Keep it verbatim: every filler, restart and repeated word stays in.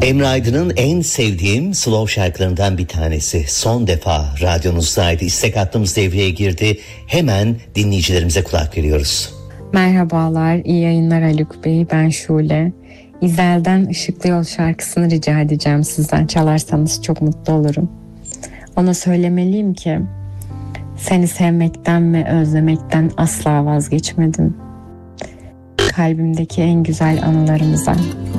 Emre Aydın'ın en sevdiğim slow şarkılarından bir tanesi. Son defa radyonuzdaydı. İstek hattımız devreye girdi. Hemen dinleyicilerimize kulak veriyoruz. Merhabalar, iyi yayınlar Haluk Bey. Ben Şule. İzel'den Işıklı Yol şarkısını rica edeceğim sizden. Çalarsanız çok mutlu olurum. Ona söylemeliyim ki seni sevmekten ve özlemekten asla vazgeçmedim. Kalbimdeki en güzel anılarımıza.